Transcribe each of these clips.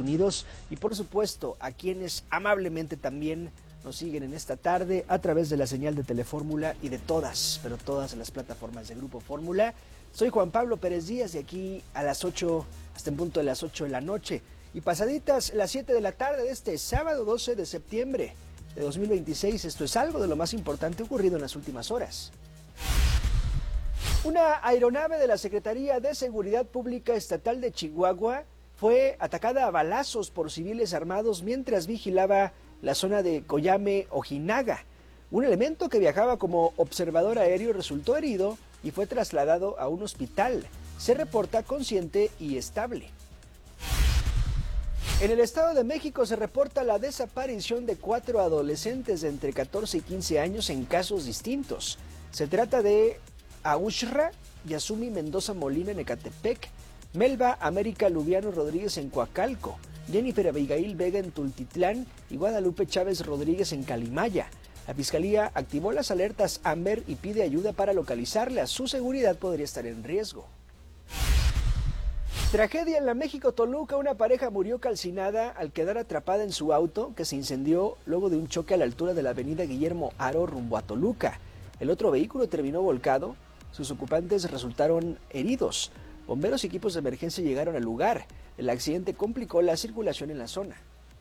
Unidos y por supuesto a quienes amablemente también nos siguen en esta tarde a través de la señal de Telefórmula y de todas, pero todas las plataformas de Grupo Fórmula. Soy Juan Pablo Pérez Díaz, de aquí a las 8, hasta en punto de las 8 de la noche. Y pasaditas las 7 de la tarde de este sábado 12 de septiembre de 2026, esto es algo de lo más importante ocurrido en las últimas horas. Una aeronave de la Secretaría de Seguridad Pública Estatal de Chihuahua fue atacada a balazos por civiles armados mientras vigilaba la zona de Coyame, Ojinaga. Un elemento que viajaba como observador aéreo resultó herido y fue trasladado a un hospital. Se reporta consciente y estable. En el Estado de México se reporta la desaparición de 4 adolescentes de entre 14 y 15 años en casos distintos. Se trata de Aushra Yasumi Mendoza Molina en Ecatepec, Melba América Lubiano Rodríguez en Coacalco, Jennifer Abigail Vega en Tultitlán y Guadalupe Chávez Rodríguez en Calimaya. La Fiscalía activó las alertas Amber y pide ayuda para localizarlas. Su seguridad podría estar en riesgo. Tragedia en la México-Toluca. Una pareja murió calcinada al quedar atrapada en su auto que se incendió luego de un choque a la altura de la avenida Guillermo Haro rumbo a Toluca. El otro vehículo terminó volcado. Sus ocupantes resultaron heridos. Bomberos y equipos de emergencia llegaron al lugar. El accidente complicó la circulación en la zona.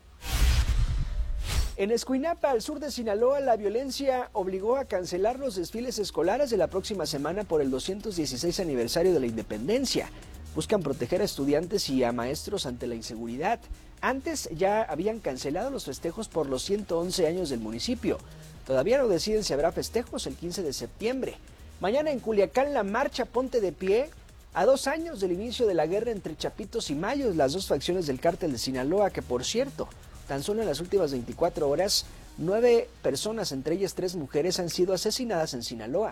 En Escuinapa, al sur de Sinaloa, la violencia obligó a cancelar los desfiles escolares de la próxima semana por el 216 aniversario de la independencia. Buscan proteger a estudiantes y a maestros ante la inseguridad. Antes ya habían cancelado los festejos por los 111 años del municipio. Todavía no deciden si habrá festejos el 15 de septiembre. Mañana en Culiacán la marcha Ponte de Pie. A 2 años del inicio de la guerra entre Chapitos y Mayos, las dos facciones del cártel de Sinaloa, que por cierto, tan solo en las últimas 24 horas, 9 personas, entre ellas 3 mujeres, han sido asesinadas en Sinaloa.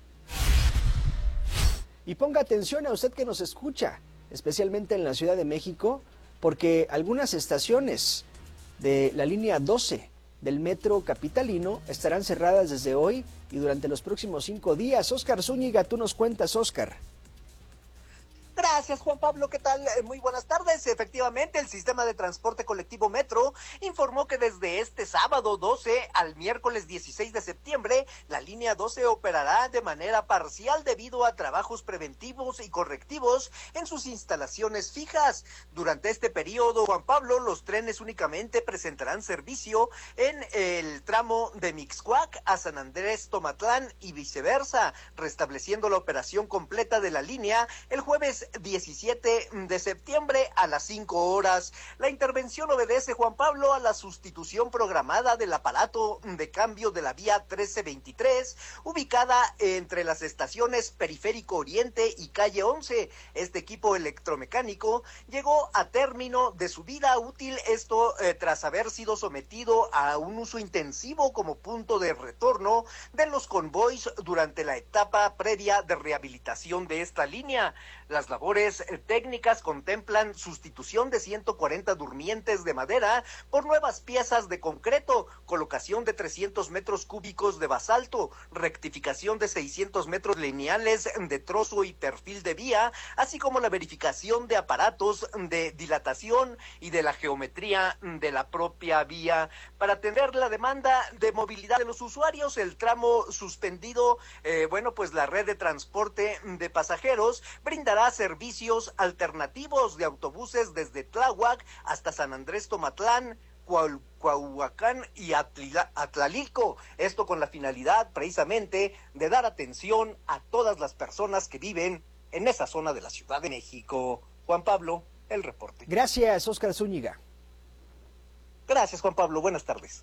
Y ponga atención a usted que nos escucha, especialmente en la Ciudad de México, porque algunas estaciones de la línea 12 del metro capitalino estarán cerradas desde hoy y durante los próximos 5 días. Óscar Zúñiga, tú nos cuentas, Óscar. Gracias, Juan Pablo. ¿Qué tal? Muy buenas tardes. Efectivamente, el sistema de transporte colectivo Metro informó que desde este sábado 12 al miércoles 16 de septiembre, la línea 12 operará de manera parcial debido a trabajos preventivos y correctivos en sus instalaciones fijas. Durante este periodo, Juan Pablo, los trenes únicamente presentarán servicio en el tramo de Mixcoac a San Andrés Tomatlán y viceversa, restableciendo la operación completa de la línea el jueves 17 de septiembre a las 5 horas. La intervención obedece, Juan Pablo, a la sustitución programada del aparato de cambio de la vía 1323, ubicada entre las estaciones Periférico Oriente y Calle 11. Este equipo electromecánico llegó a término de su vida útil, esto tras haber sido sometido a un uso intensivo como punto de retorno de los convoys durante la etapa previa de rehabilitación de esta línea. Las labores técnicas contemplan sustitución de 140 durmientes de madera por nuevas piezas de concreto, colocación de 300 metros cúbicos de basalto, rectificación de 600 metros lineales de trozo y perfil de vía, así como la verificación de aparatos de dilatación y de la geometría de la propia vía. Para atender la demanda de movilidad de los usuarios, el tramo suspendido, pues la red de transporte de pasajeros brindará servicios alternativos de autobuses desde Tláhuac hasta San Andrés Tomatlán, Coahuacán y Atlalico. Esto con la finalidad precisamente de dar atención a todas las personas que viven en esa zona de la Ciudad de México. Juan Pablo, el reporte. Gracias, Óscar Zúñiga. Gracias, Juan Pablo. Buenas tardes.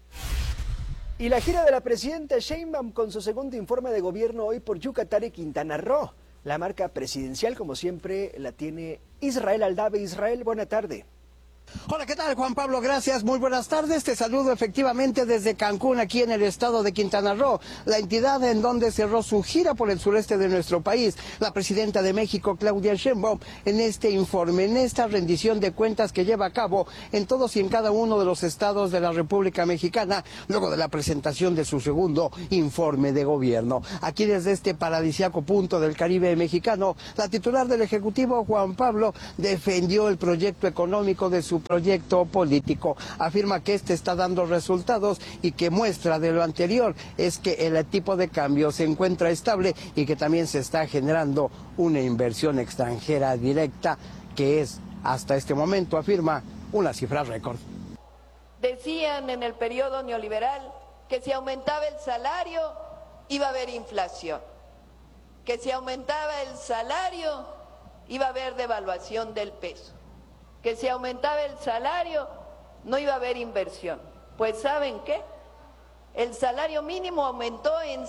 Y la gira de la presidenta Sheinbaum con su segundo informe de gobierno hoy por Yucatán y Quintana Roo. La marca presidencial, como siempre, la tiene Israel Aldave. Israel, buena tarde. Hola, ¿qué tal, Juan Pablo? Gracias, muy buenas tardes. Te saludo efectivamente desde Cancún, aquí en el estado de Quintana Roo, la entidad en donde cerró su gira por el sureste de nuestro país. La presidenta de México, Claudia Sheinbaum, en este informe, en esta rendición de cuentas que lleva a cabo en todos y en cada uno de los estados de la República Mexicana, luego de la presentación de su segundo informe de gobierno. Aquí desde este paradisíaco punto del Caribe mexicano, la titular del Ejecutivo, Juan Pablo, defendió el proyecto económico de su su proyecto político. Afirma que este está dando resultados y que muestra de lo anterior es que el tipo de cambio se encuentra estable y que también se está generando una inversión extranjera directa que es, hasta este momento, afirma, una cifra récord. Decían en el periodo neoliberal que si aumentaba el salario iba a haber inflación, que si aumentaba el salario iba a haber devaluación del peso, que si aumentaba el salario no iba a haber inversión. Pues ¿saben qué? El salario mínimo aumentó en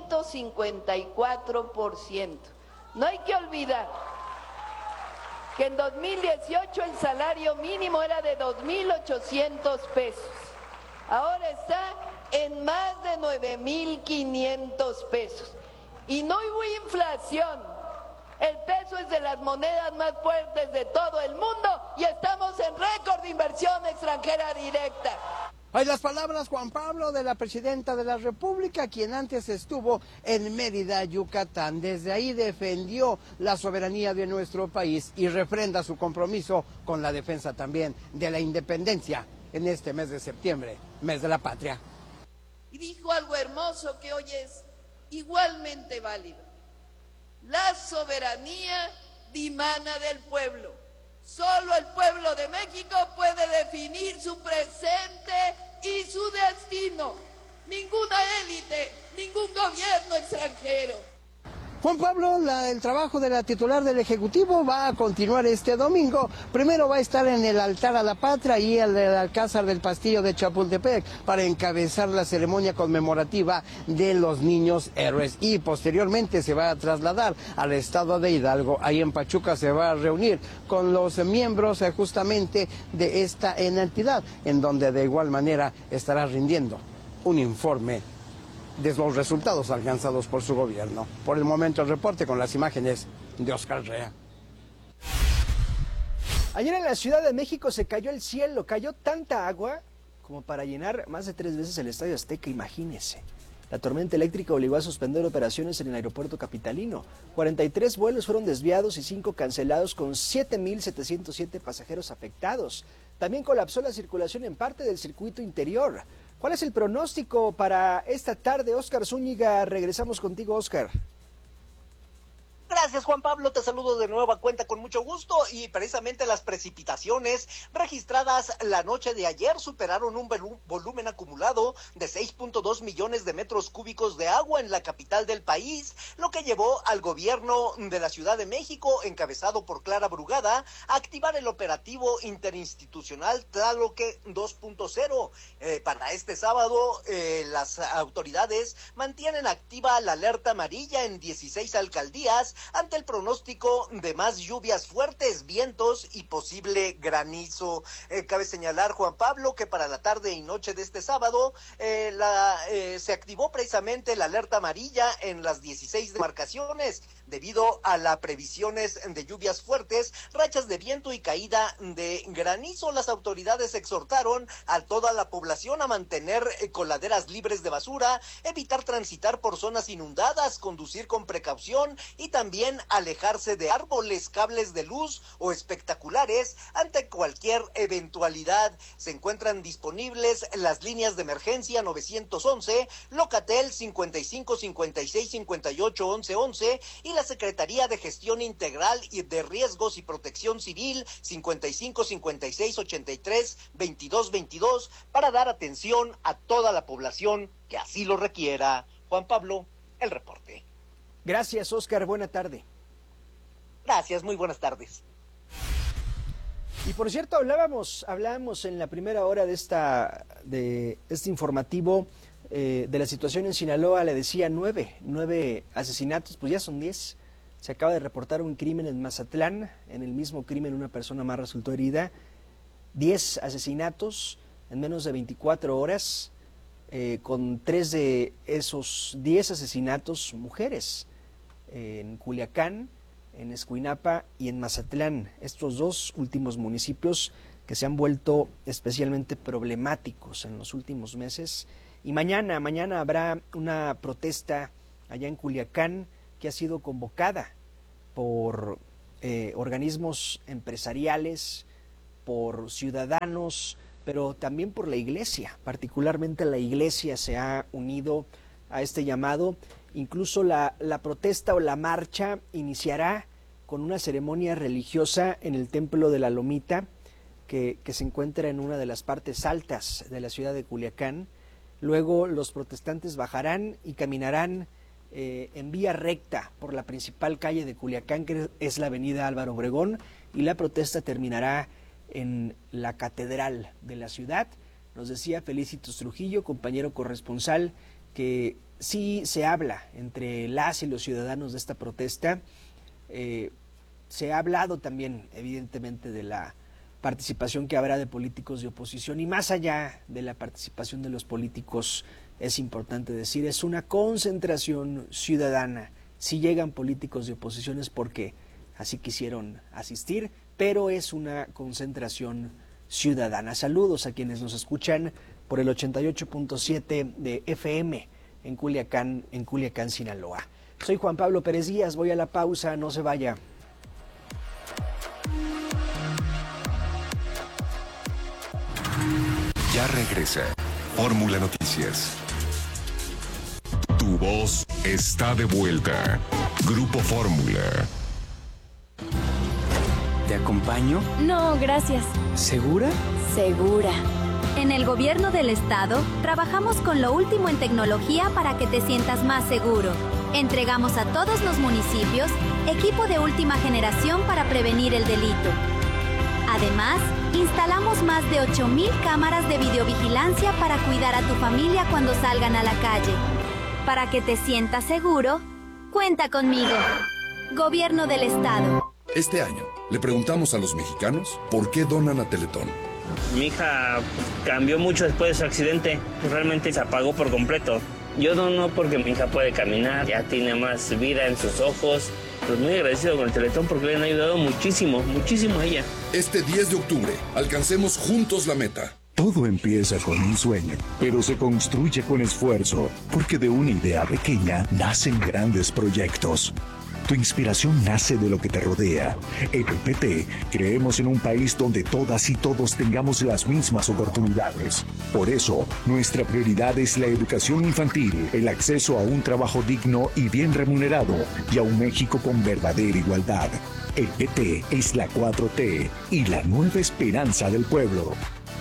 154%. No hay que olvidar que en 2018 el salario mínimo era de 2.800 pesos. Ahora está en más de 9.500 pesos. Y no hubo inflación. El peso es de las monedas más fuertes de todo el mundo y estamos en récord de inversión extranjera directa. Hay las palabras, Juan Pablo, de la presidenta de la República, quien antes estuvo en Mérida, Yucatán. Desde ahí defendió la soberanía de nuestro país y refrenda su compromiso con la defensa también de la independencia en este mes de septiembre, mes de la patria. Y dijo algo hermoso que hoy es igualmente válido. La soberanía dimana del pueblo. Solo el pueblo de México puede definir su presente y su destino. Ninguna élite, ningún gobierno extranjero. Juan Pablo, el trabajo de la titular del Ejecutivo va a continuar este domingo. Primero va a estar en el altar a la patria y en el Alcázar del Castillo de Chapultepec para encabezar la ceremonia conmemorativa de los niños héroes. Y posteriormente se va a trasladar al estado de Hidalgo. Ahí en Pachuca se va a reunir con los miembros justamente de esta entidad, en donde de igual manera estará rindiendo un informe de los resultados alcanzados por su gobierno. Por el momento el reporte con las imágenes de Oscar Rea. Ayer en la Ciudad de México se cayó el cielo, cayó tanta agua como para llenar más de 3 veces el Estadio Azteca, imagínese. La tormenta eléctrica obligó a suspender operaciones en el aeropuerto capitalino. 43 vuelos fueron desviados y 5 cancelados, con 7.707 pasajeros afectados. También colapsó la circulación en parte del circuito interior. ¿Cuál es el pronóstico para esta tarde? Óscar Zúñiga, regresamos contigo, Óscar. Gracias, Juan Pablo, te saludo de nueva cuenta con mucho gusto y precisamente las precipitaciones registradas la noche de ayer superaron un volumen acumulado de 6.2 millones de metros cúbicos de agua en la capital del país, lo que llevó al gobierno de la Ciudad de México, encabezado por Clara Brugada, a activar el operativo interinstitucional Tlaloque 2.0. Para este sábado, las autoridades mantienen activa la alerta amarilla en 16 alcaldías, ante el pronóstico de más lluvias fuertes, vientos y posible granizo. Cabe señalar, Juan Pablo, que para la tarde y noche de este sábado se activó precisamente la alerta amarilla en las 16 demarcaciones debido a las previsiones de lluvias fuertes, rachas de viento y caída de granizo. Las autoridades exhortaron a toda la población a mantener coladeras libres de basura, evitar transitar por zonas inundadas, conducir con precaución y también alejarse de árboles, cables de luz o espectaculares ante cualquier eventualidad. Se encuentran disponibles las líneas de emergencia 911, Locatel 55 56 58 11 11 y la Secretaría de Gestión Integral y de Riesgos y Protección Civil 55 56 83 22 22 para dar atención a toda la población que así lo requiera. Juan Pablo, el reporte. Gracias, Óscar, buena tarde. Gracias, muy buenas tardes. Y por cierto, hablábamos en la primera hora de este informativo de la situación en Sinaloa. Le decía 9 asesinatos, pues ya son 10. Se acaba de reportar un crimen en Mazatlán. En el mismo crimen una persona más resultó herida. 10 asesinatos en menos de 24 horas, con 3 de esos 10 asesinatos mujeres, en Culiacán, en Escuinapa y en Mazatlán, estos 2 últimos municipios que se han vuelto especialmente problemáticos en los últimos meses. Y mañana habrá una protesta allá en Culiacán que ha sido convocada por organismos empresariales, por ciudadanos, pero también por la Iglesia. Particularmente la Iglesia se ha unido a este llamado. Incluso la protesta o la marcha iniciará con una ceremonia religiosa en el Templo de la Lomita, que se encuentra en una de las partes altas de la ciudad de Culiacán. Luego los protestantes bajarán y caminarán en vía recta por la principal calle de Culiacán, que es la avenida Álvaro Obregón, y la protesta terminará en la catedral de la ciudad. Nos decía Felicitos Trujillo, compañero corresponsal, que sí se habla entre las y los ciudadanos de esta protesta. Se ha hablado también, evidentemente, de la participación que habrá de políticos de oposición, y más allá de la participación de los políticos, es importante decir, es una concentración ciudadana. Si llegan políticos de oposición es porque así quisieron asistir, pero es una concentración ciudadana. Saludos a quienes nos escuchan por el 88.7 de FM en Culiacán, Sinaloa. Soy Juan Pablo Pérez Díaz, voy a la pausa, no se vaya. Ya regresa Fórmula Noticias. Tu voz está de vuelta. Grupo Fórmula. ¿Te acompaño? No, gracias. ¿Segura? Segura. En el gobierno del estado, trabajamos con lo último en tecnología para que te sientas más seguro. Entregamos a todos los municipios equipo de última generación para prevenir el delito. Además, instalamos más de 8,000 cámaras de videovigilancia para cuidar a tu familia cuando salgan a la calle. Para que te sientas seguro, cuenta conmigo. Gobierno del estado. Este año, le preguntamos a los mexicanos por qué donan a Teletón. Mi hija cambió mucho después de su accidente. Realmente se apagó por completo. Yo dono porque mi hija puede caminar, ya tiene más vida en sus ojos. Pues muy agradecido con el Teletón porque le han ayudado muchísimo, muchísimo a ella. Este 10 de octubre, alcancemos juntos la meta. Todo empieza con un sueño, pero se construye con esfuerzo, porque de una idea pequeña nacen grandes proyectos. Tu inspiración nace de lo que te rodea. En el PT creemos en un país donde todas y todos tengamos las mismas oportunidades. Por eso, nuestra prioridad es la educación infantil, el acceso a un trabajo digno y bien remunerado, y a un México con verdadera igualdad. El PT es la 4T y la nueva esperanza del pueblo.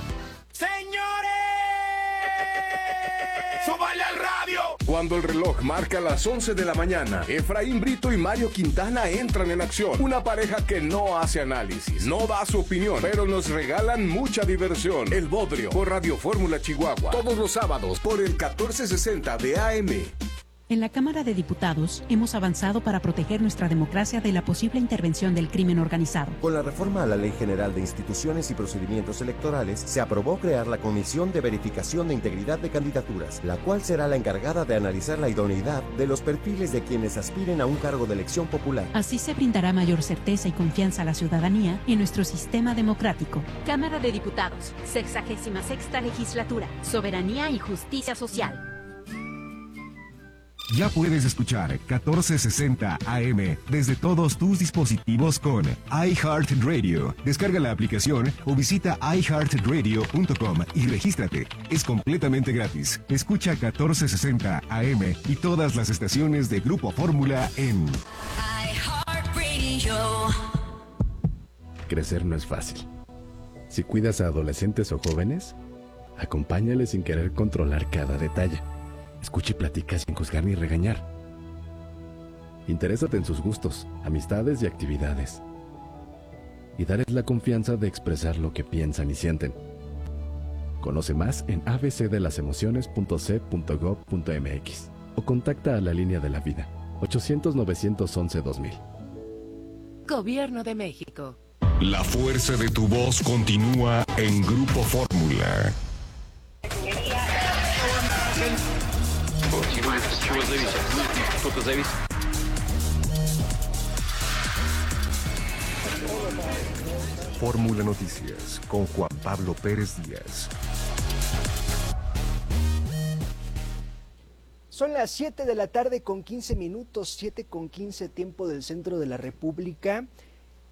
Cuando el reloj marca las 11 de la mañana, Efraín Brito y Mario Quintana entran en acción. Una pareja que no hace análisis, no da su opinión, pero nos regalan mucha diversión. El Bodrio, por Radio Fórmula Chihuahua. Todos los sábados, por el 1460 de AM. En la Cámara de Diputados hemos avanzado para proteger nuestra democracia de la posible intervención del crimen organizado. Con la reforma a la Ley General de Instituciones y Procedimientos Electorales, se aprobó crear la Comisión de Verificación de Integridad de Candidaturas, la cual será la encargada de analizar la idoneidad de los perfiles de quienes aspiren a un cargo de elección popular. Así se brindará mayor certeza y confianza a la ciudadanía en nuestro sistema democrático. Cámara de Diputados, 66ª Legislatura, Soberanía y Justicia Social. Ya puedes escuchar 1460 AM desde todos tus dispositivos con iHeartRadio. Descarga la aplicación o visita iHeartRadio.com y regístrate. Es completamente gratis. Escucha 1460 AM y todas las estaciones de Grupo Fórmula en iHeartRadio. Crecer no es fácil. Si cuidas a adolescentes o jóvenes, acompáñales sin querer controlar cada detalle. Escucha y platica sin juzgar ni regañar. Interésate en sus gustos, amistades y actividades. Y darles la confianza de expresar lo que piensan y sienten. Conoce más en abcdelasemociones.c.gov.mx o contacta a la Línea de la Vida, 800-911-2000. Gobierno de México. La fuerza de tu voz continúa en Grupo Fórmula. Fórmula Noticias con Juan Pablo Pérez Díaz. Son las 7 de la tarde con 15 minutos, 7 con 15 tiempo del centro de la República.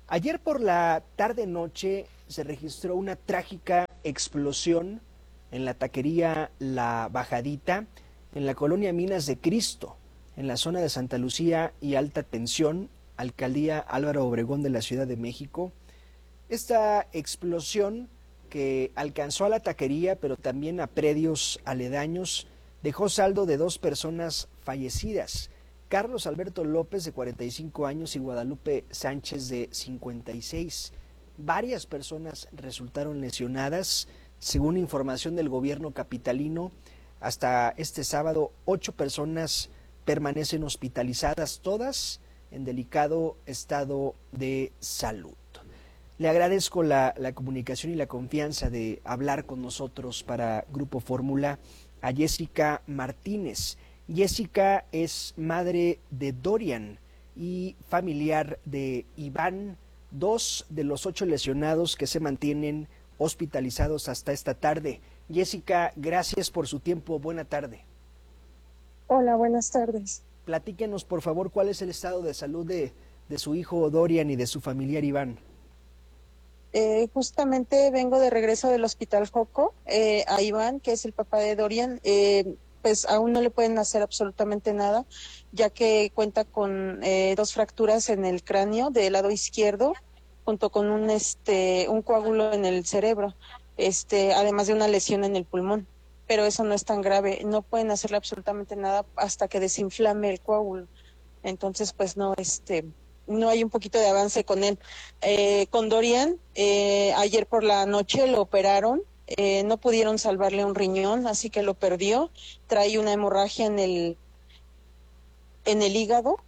Ayer por la tarde-noche se registró una trágica explosión en la taquería La Bajadita, en la colonia Minas de Cristo, en la zona de Santa Lucía y Alta Tensión, alcaldía Álvaro Obregón de la Ciudad de México. Esta explosión, que alcanzó a la taquería, pero también a predios aledaños, dejó saldo de 2 personas fallecidas. Carlos Alberto López, de 45 años, y Guadalupe Sánchez, de 56. Varias personas resultaron lesionadas. Según información del gobierno capitalino, hasta este sábado, 8 personas permanecen hospitalizadas, todas en delicado estado de salud. Le agradezco la comunicación y la confianza de hablar con nosotros para Grupo Fórmula a Jessica Martínez. Jessica es madre de Dorian y familiar de Iván, 2 de los 8 lesionados que se mantienen hospitalizados hasta esta tarde. Jessica, gracias por su tiempo. Buena tarde. Hola, buenas tardes. Platíquenos, por favor, cuál es el estado de salud de su hijo Dorian y de su familiar Iván. Justamente vengo de regreso del Hospital Joco. A Iván, que es el papá de Dorian, pues aún no le pueden hacer absolutamente nada, ya que cuenta con 2 fracturas en el cráneo del lado izquierdo, junto con un coágulo en el cerebro, además de una lesión en el pulmón. Pero eso no es tan grave, no pueden hacerle absolutamente nada hasta que desinflame el coágulo. Entonces, pues no hay un poquito de avance con él. Con Dorian, ayer por la noche lo operaron. No pudieron salvarle un riñón, así que lo perdió. Trae una hemorragia en el hígado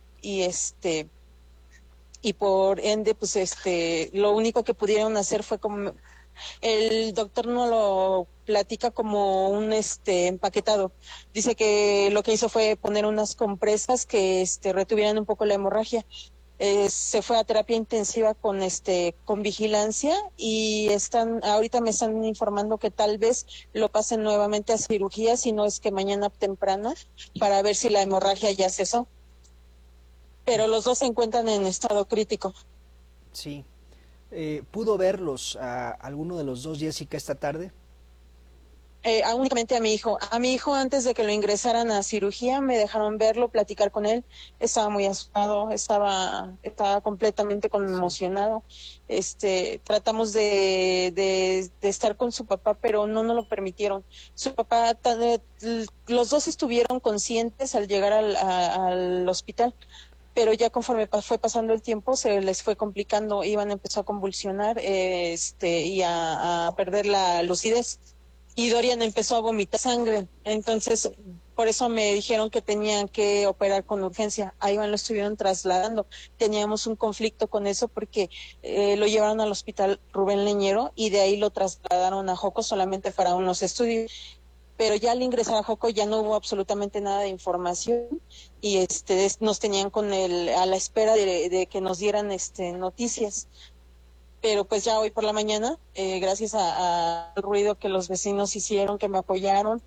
y por ende, pues lo único que pudieron hacer fue como el doctor no lo platica como un empaquetado. Dice que lo que hizo fue poner unas compresas que retuvieran un poco la hemorragia. Se fue a terapia intensiva con vigilancia y ahorita me están informando que tal vez lo pasen nuevamente a cirugía, si no es que mañana temprano, para ver si la hemorragia ya cesó. Pero los 2 se encuentran en estado crítico. Sí. ¿Pudo verlos a alguno de los 2, Jessica, esta tarde? Únicamente a mi hijo. A mi hijo, antes de que lo ingresaran a cirugía, me dejaron verlo, platicar con él. Estaba muy asustado, estaba completamente conmocionado. Tratamos de estar con su papá, pero no nos lo permitieron. Su papá, los 2 estuvieron conscientes al llegar al hospital, pero ya conforme fue pasando el tiempo se les fue complicando. Iván empezó a convulsionar y a perder la lucidez. Y Dorian empezó a vomitar sangre. Entonces, por eso me dijeron que tenían que operar con urgencia. A Iván lo estuvieron trasladando. Teníamos un conflicto con eso porque lo llevaron al hospital Rubén Leñero y de ahí lo trasladaron a Joco solamente para unos estudios. Pero ya al ingresar a Joco ya no hubo absolutamente nada de información y nos tenían a la espera de que nos dieran noticias. Pero pues ya hoy por la mañana, gracias al ruido que los vecinos hicieron, que me apoyaron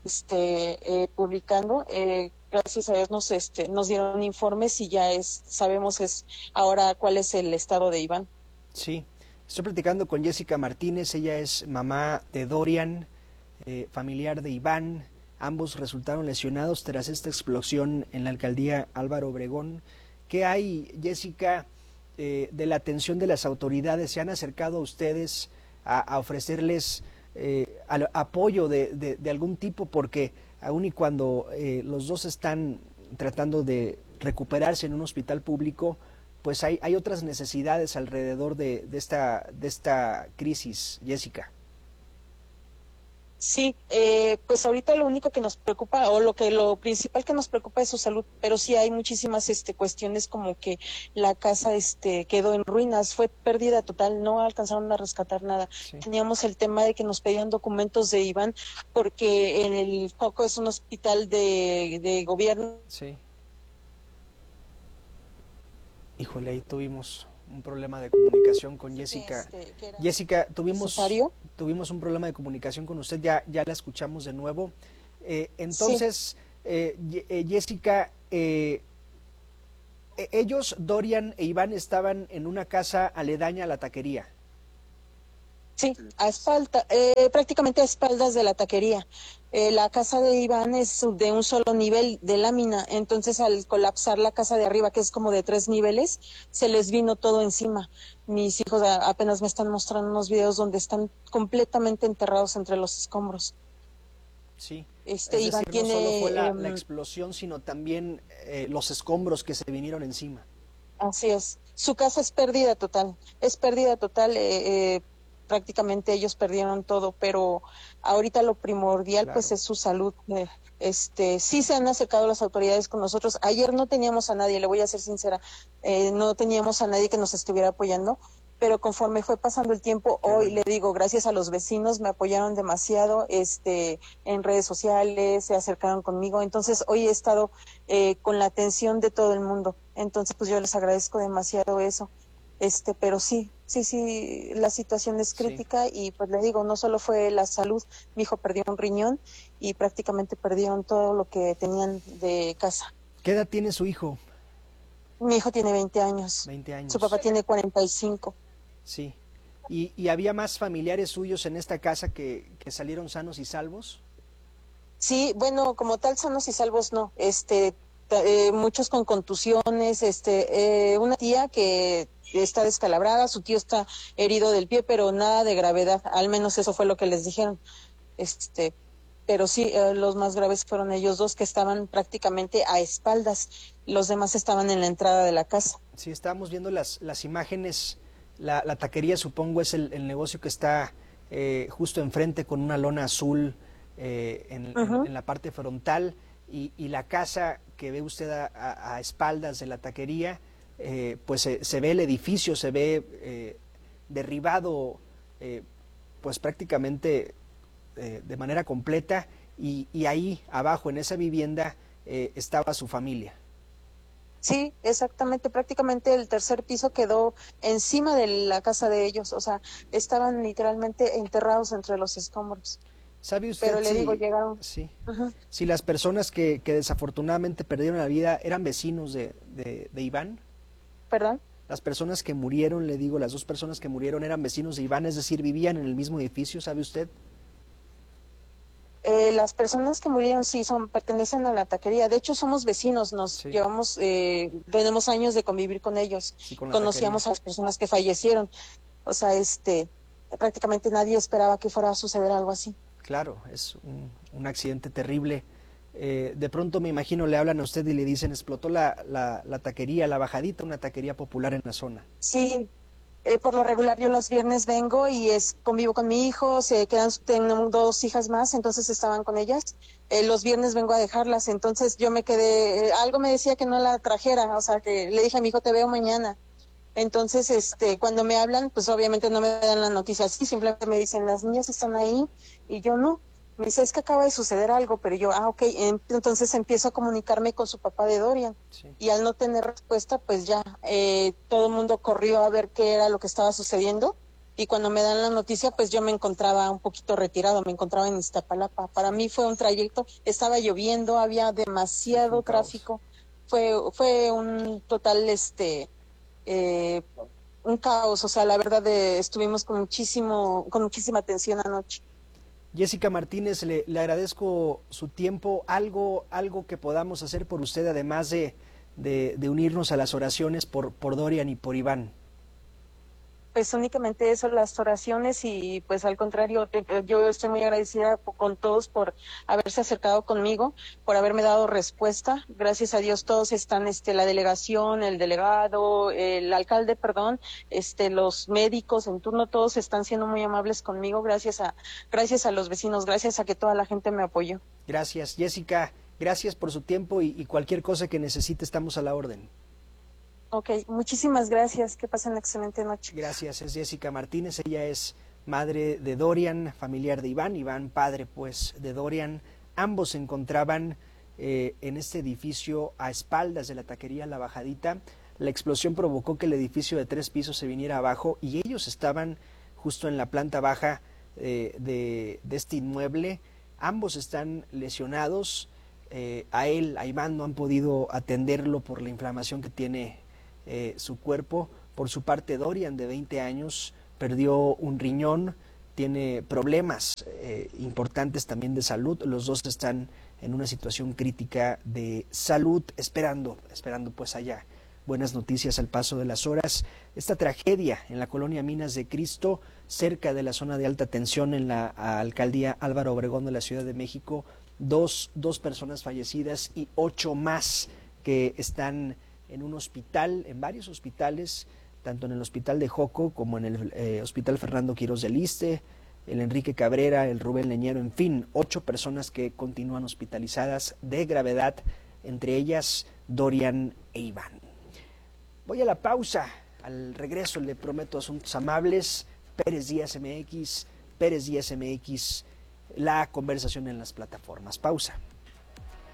publicando, gracias a Dios nos dieron informes y ya sabemos ahora cuál es el estado de Iván. Sí, estoy platicando con Jessica Martínez, ella es mamá de Dorian, familiar de Iván. Ambos resultaron lesionados tras esta explosión en la alcaldía Álvaro Obregón. ¿Qué hay, Jessica, de la atención de las autoridades? ¿Se han acercado a ustedes a ofrecerles apoyo de algún tipo? Porque aun y cuando los 2 están tratando de recuperarse en un hospital público, pues hay otras necesidades alrededor de esta crisis, Jessica. Sí, pues ahorita lo único que nos preocupa, o lo principal que nos preocupa es su salud, pero sí hay muchísimas cuestiones como que la casa quedó en ruinas, fue pérdida total, no alcanzaron a rescatar nada. Sí. Teníamos el tema de que nos pedían documentos de Iván, porque en el Joco es un hospital de gobierno. Sí. Híjole, ahí tuvimos un problema de comunicación con Jessica. Jessica, tuvimos un problema de comunicación con usted, ya la escuchamos de nuevo. Entonces, sí. Jessica, Ellos, Dorian e Iván, estaban en una casa aledaña a la taquería. Sí, prácticamente a espaldas de la taquería. La casa de Iván es de un solo nivel de lámina, entonces al colapsar la casa de arriba, que es como de 3 niveles, se les vino todo encima. Mis hijos apenas me están mostrando unos videos donde están completamente enterrados entre los escombros. Sí. Iván tiene, no solo fue la explosión, sino también los escombros que se vinieron encima. Así es. Su casa es pérdida total. Prácticamente ellos perdieron todo, pero ahorita lo primordial pues es su salud. Sí se han acercado las autoridades con nosotros. Ayer no teníamos a nadie, le voy a ser sincera, no teníamos a nadie que nos estuviera apoyando, pero conforme fue pasando el tiempo, hoy le digo, gracias a los vecinos, me apoyaron demasiado, en redes sociales, se acercaron conmigo, entonces hoy he estado con la atención de todo el mundo, entonces pues yo les agradezco demasiado eso, pero sí, la situación es crítica y pues le digo, no solo fue la salud, mi hijo perdió un riñón y prácticamente perdieron todo lo que tenían de casa. ¿Qué edad tiene su hijo? Mi hijo tiene 20 años. 20 años. Su papá tiene 45. Sí. ¿Y había más familiares suyos en esta casa que salieron sanos y salvos? Sí, bueno, como tal sanos y salvos no. Muchos con contusiones, una tía que está descalabrada, su tío está herido del pie, pero nada de gravedad, al menos eso fue lo que les dijeron. Pero sí, los más graves fueron ellos dos que estaban prácticamente a espaldas, los demás estaban en la entrada de la casa. Sí, estábamos viendo las imágenes, la taquería supongo es el negocio que está justo enfrente con una lona azul en la parte frontal y la casa que ve usted a espaldas de la taquería, pues se ve el edificio, se ve derribado pues prácticamente de manera completa y ahí abajo en esa vivienda estaba su familia. Sí, exactamente, prácticamente el tercer piso quedó encima de la casa de ellos, o sea, estaban literalmente enterrados entre los escombros. ¿Sabe usted? Pero le digo, llegaron. Sí. Si las personas que desafortunadamente perdieron la vida eran vecinos de Iván. ¿Perdón? Las personas que murieron, le digo, las dos personas que murieron eran vecinos de Iván, es decir, vivían en el mismo edificio, ¿sabe usted? Las personas que murieron sí pertenecen a la taquería. De hecho, somos vecinos, llevamos, tenemos años de convivir con ellos. Sí, conocíamos a las personas que fallecieron. O sea, prácticamente nadie esperaba que fuera a suceder algo así. Claro, es un accidente terrible. De pronto me imagino le hablan a usted y le dicen explotó la taquería, la Bajadita, una taquería popular en la zona. Sí. Por lo regular yo los viernes vengo y convivo con mi hijo, tengo 2 hijas más, entonces estaban con ellas. Los viernes vengo a dejarlas, entonces yo me quedé, algo me decía que no la trajera, o sea, que le dije a mi hijo, te veo mañana. Entonces, cuando me hablan, pues obviamente no me dan la noticia así, simplemente me dicen, las niñas están ahí, y yo no. Me dice, es que acaba de suceder algo, pero yo, ok, entonces empiezo a comunicarme con su papá de Dorian, y al no tener respuesta, pues ya, todo el mundo corrió a ver qué era lo que estaba sucediendo, y cuando me dan la noticia, pues yo me encontraba un poquito retirado, me encontraba en Iztapalapa. Para mí fue un trayecto, estaba lloviendo, había demasiado tráfico, fue un total, un caos, o sea, la verdad estuvimos con muchísima tensión anoche. Jessica Martínez, le agradezco su tiempo, algo que podamos hacer por usted, además de unirnos a las oraciones por Dorian y por Iván. Pues únicamente eso, las oraciones y pues al contrario, yo estoy muy agradecida con todos por haberse acercado conmigo, por haberme dado respuesta. Gracias a Dios todos están, la delegación, el delegado, el alcalde, perdón, los médicos en turno, todos están siendo muy amables conmigo, gracias a los vecinos, gracias a que toda la gente me apoyó. Gracias, Jessica, gracias por su tiempo y cualquier cosa que necesite estamos a la orden. Ok, muchísimas gracias, que pasen una excelente noche. Gracias, es Jessica Martínez, ella es madre de Dorian, familiar de Iván, padre pues de Dorian. Ambos se encontraban en este edificio a espaldas de la taquería La Bajadita. La explosión provocó que el edificio de 3 pisos se viniera abajo y ellos estaban justo en la planta baja de este inmueble. Ambos están lesionados. a Iván, no han podido atenderlo por la inflamación que tiene su cuerpo. Por su parte, Dorian, de 20 años, perdió un riñón, tiene problemas importantes también de salud. Los dos están en una situación crítica de salud, esperando pues haya buenas noticias al paso de las horas. Esta tragedia en la colonia Minas de Cristo, cerca de la zona de alta tensión en la alcaldía Álvaro Obregón de la Ciudad de México, dos personas fallecidas y 8 más que están en un hospital, en varios hospitales, tanto en el hospital de Joco como en el hospital Fernando Quirós del Iste, el Enrique Cabrera, el Rubén Leñero, en fin, 8 personas que continúan hospitalizadas de gravedad, entre ellas Dorian e Iván. Voy a la pausa, al regreso le prometo asuntos amables. Pérez Díaz MX, la conversación en las plataformas. Pausa.